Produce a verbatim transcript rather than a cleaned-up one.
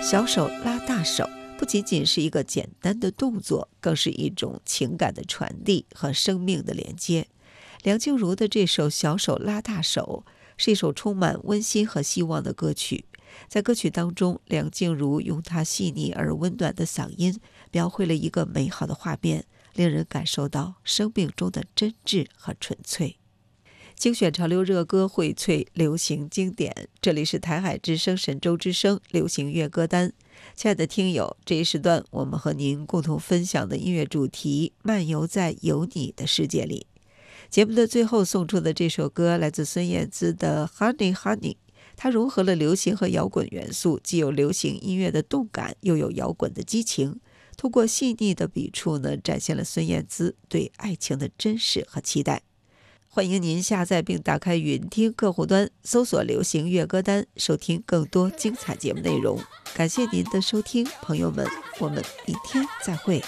小手拉大手不仅仅是一个简单的动作，更是一种情感的传递和生命的连接。梁静茹的这首《小手拉大手》是一首充满温馨和希望的歌曲。在歌曲当中，梁静茹用她细腻而温暖的嗓音描绘了一个美好的画面，令人感受到生命中的真挚和纯粹。精选潮流热歌，荟萃流行经典，这里是台海之声神州之声流行乐歌单。亲爱的听友，这一时段我们和您共同分享的音乐主题，漫游在有你的世界里。节目的最后送出的这首歌来自孙燕姿的 Honey Honey， 它融合了流行和摇滚元素，既有流行音乐的动感，又有摇滚的激情。通过细腻的笔触呢，展现了孙燕姿对爱情的真实和期待。欢迎您下载并打开云听客户端，搜索流行乐歌单，收听更多精彩节目内容。感谢您的收听，朋友们，我们明天再会。